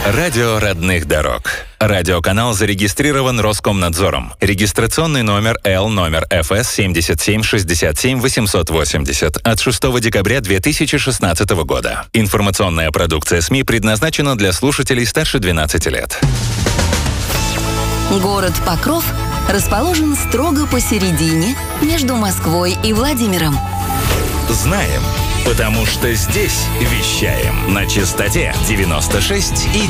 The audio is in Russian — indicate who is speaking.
Speaker 1: Радио родных дорог. Радиоканал зарегистрирован Роскомнадзором. Регистрационный номер ФС 77 67 880 от 6 декабря 2016 года. Информационная продукция СМИ предназначена для слушателей старше 12 лет.
Speaker 2: Город Покров расположен строго посередине между Москвой и Владимиром.
Speaker 1: Знаем, потому что здесь вещаем на частоте 96,9.